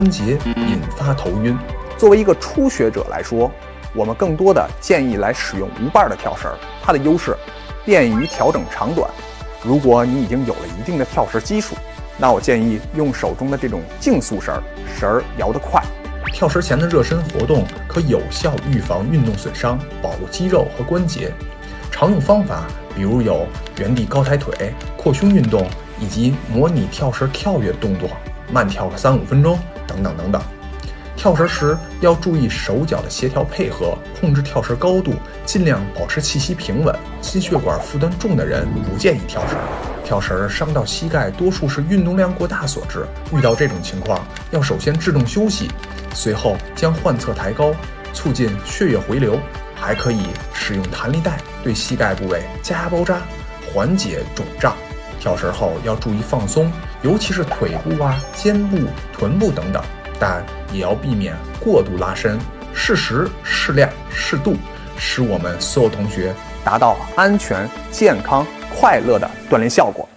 节，引发头晕。 作为一个初学者来说，我们更多的建议来使用无把的跳绳，它的优势便于调整长短。如果你已经有了一定的跳绳基础，那我建议用手中的这种竞速绳，绳儿摇得快。 跳绳前的热身活动可有效预防运动损伤，保护肌肉和关节。常用方法比如有原地高抬腿、扩胸运动，以及模拟跳绳跳跃动作，慢跳个3-5分钟等等等等。跳绳时要注意手脚的协调配合，控制跳绳高度，尽量保持气息平稳。心血管负担重的人不建议跳绳。跳绳伤到膝盖多数是运动量过大所致，遇到这种情况要首先制动休息，随后将患侧抬高，促进血液回流。还可以使用弹力带对膝盖部位加压包扎，缓解肿胀。跳绳后要注意放松，尤其是腿部肩部、臀部等等，但也要避免过度拉伸，适时、适量、适度，使我们所有同学达到安全、健康、快乐的锻炼效果。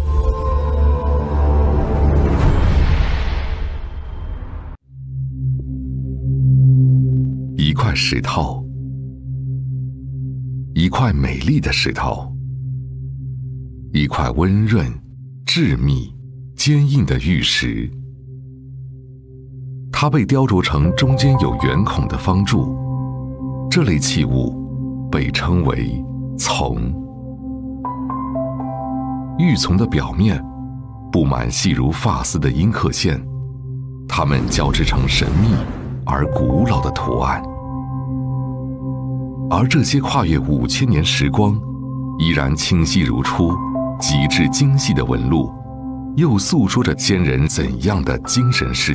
一块石头，一块美丽的石头，一块温润、致密、坚硬的玉石。它被雕琢成中间有圆孔的方柱，这类器物被称为琮。玉琮的表面布满细如发丝的阴刻线，它们交织成神秘而古老的图案。而这些跨越5000年时光，依然清晰如初、极致精细的纹路，又诉说着先人怎样的精神世